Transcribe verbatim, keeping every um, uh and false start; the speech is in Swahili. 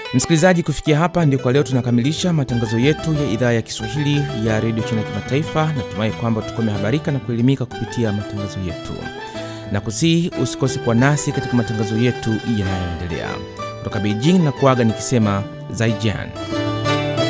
Msikilizaji, kufikia hapa ndio kwa leo tunakamilisha matangazo yetu ya idhaa ya Kiswahili ya Radio China Kimataifa. Natumai kwamba tumehabarika na kuelimika kupitia matangazo yetu. Na kusihi usikose kwa nasi katika matangazo yetu yanayoendelea. Kutoka Beijing na kuaga nikisema Zaijian.